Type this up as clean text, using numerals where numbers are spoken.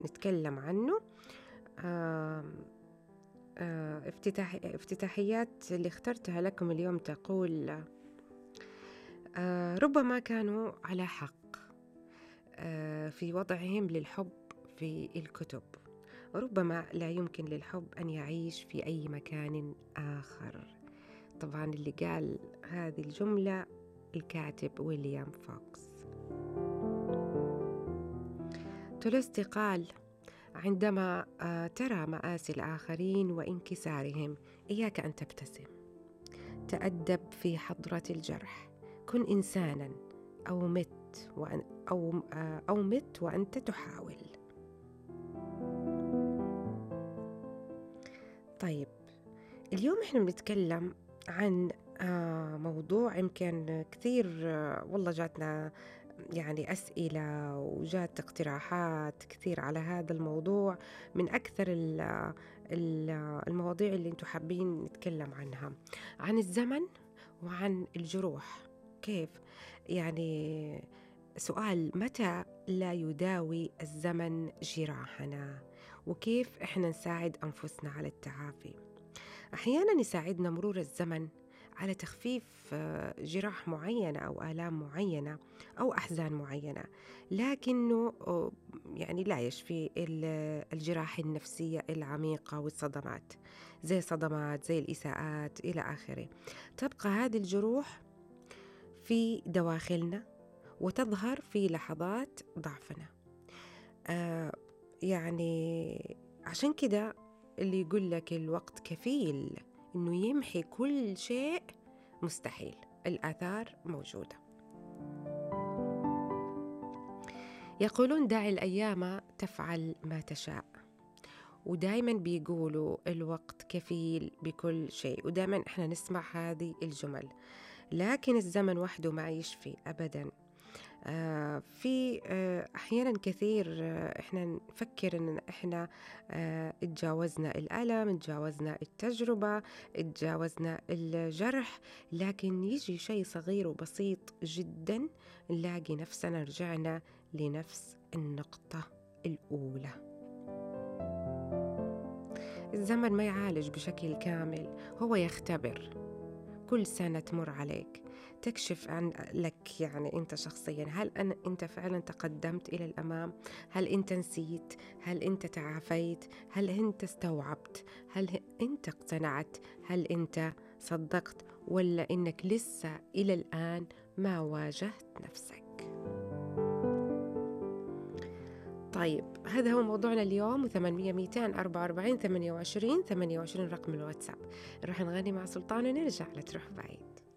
نتكلم عنه. آم، افتتاحيات اللي اخترتها لكم اليوم تقول: ربما كانوا على حق في وضعهم للحب في الكتب، وربما لا يمكن للحب أن يعيش في أي مكان آخر. طبعا اللي قال هذه الجملة الكاتب ويليام فوكس. تولستوي قال: عندما ترى مآسي الآخرين وانكسارهم، إياك أن تبتسم. تأدب في حضرة الجرح. كن إنسانا أو مت أو مت وأنت تحاول. طيب، اليوم إحنا بنتكلم عن موضوع يمكن كثير، والله جاتنا يعني أسئلة وجات اقتراحات كثير على هذا الموضوع، من أكثر المواضيع اللي انتم حابين نتكلم عنها، عن الزمن وعن الجروح. كيف يعني؟ سؤال: متى لا يداوي الزمن جراحنا؟ وكيف إحنا نساعد أنفسنا على التعافي؟ أحيانا يساعدنا مرور الزمن على تخفيف جراح معينة أو آلام معينة أو أحزان معينة، لكنه يعني لا يشفي الجراح النفسية العميقة والصدمات، زي الصدمات، زي الإساءات إلى آخره. تبقى هذه الجروح في دواخلنا وتظهر في لحظات ضعفنا. يعني عشان كده اللي يقول لك الوقت كفيل إنه يمحي كل شيء مستحيل، الآثار موجودة. يقولون: دع الأيام تفعل ما تشاء. ودائما بيقولوا الوقت كفيل بكل شيء، ودائما إحنا نسمع هذه الجمل، لكن الزمن وحده ما يشفي أبدا. في أحيانا كثير إحنا نفكر إن إحنا اتجاوزنا الألم، اتجاوزنا التجربة، اتجاوزنا الجرح، لكن يجي شيء صغير وبسيط جدا نلاقي نفسنا رجعنا لنفس النقطة الأولى. الزمن ما يعالج بشكل كامل، هو يختبر. كل سنة تمر عليك تكشف عن لك، يعني أنت شخصيا، هل أنت فعلا تقدمت إلى الأمام؟ هل أنت نسيت؟ هل أنت تعافيت؟ هل أنت استوعبت؟ هل أنت اقتنعت؟ هل أنت صدقت؟ ولا إنك لسه إلى الآن ما واجهت نفسك؟ طيب، هذا هو موضوعنا اليوم. 800 244 28 28 رقم الواتساب. نروح نغني مع سلطان ونرجع، لا تروح بعيد.